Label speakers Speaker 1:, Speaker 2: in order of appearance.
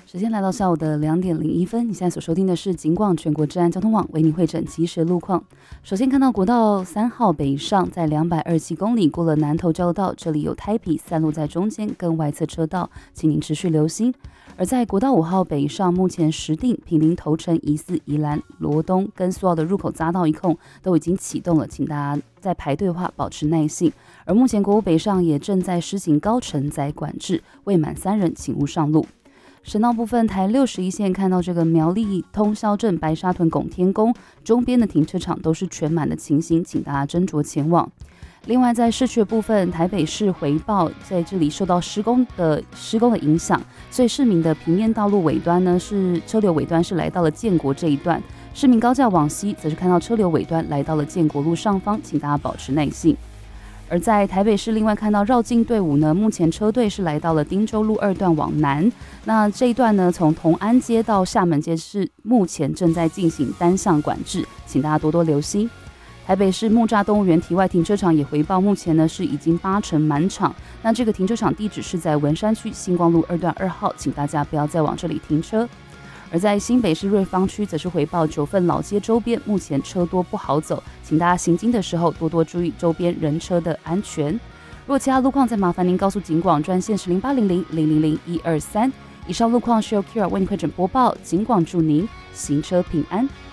Speaker 1: 时间来到下午的2:01，你现在所收听的是警广全国治安交通网为您汇整即时路况。首先看到国道3号北上，在227公里过了南投交流道，这里有胎皮散落在中间跟外侧车道，请您持续留心。而在国道5号北上，目前石碇、坪林头城、疑似宜兰、罗东跟苏澳的入口匝道一控都已经启动了，请大家在排队的话保持耐性。而目前国五北上也正在施行高承载管制，未满3人请勿上路。省道部分，台61线看到这个苗栗通霄镇白沙屯拱天宫周边的停车场都是全满的情形，请大家斟酌前往。另外，在市区的部分，台北市回报在这里受到施工的影响，所以市民的平面道路尾端呢是车流尾端是来到了建国这一段，市民高架往西则是看到车流尾端来到了建国路上方，请大家保持耐性。而在台北市，另外看到绕境队伍呢，目前车队是来到了汀州路2段往南，那这一段呢，从同安街到厦门街是目前正在进行单向管制，请大家多多留心。台北市木栅动物园体外停车场也回报，目前呢是已经80%满场，那这个停车场地址是在文山区星光路2段2号，请大家不要再往这里停车。而在新北市瑞芳区则是回报9份老街周边目前车多不好走，请大家行经的时候多多注意周边人车的安全。若其他路况再麻烦您告诉警广专线是0800-000-123。以上路况是由 Kira 为您快诊播报，警广祝您行车平安。